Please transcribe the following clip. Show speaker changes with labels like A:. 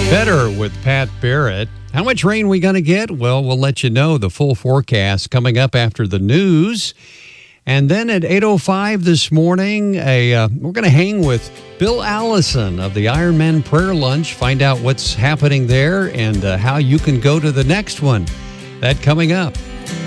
A: Better with Pat Barrett. How much rain we going to get? Well, we'll let you know the full forecast coming up after the news. And then at 8:05 this morning, we're going to hang with Bill Allison of the Ironman Prayer Lunch, find out what's happening there and how you can go to the next one. That coming up.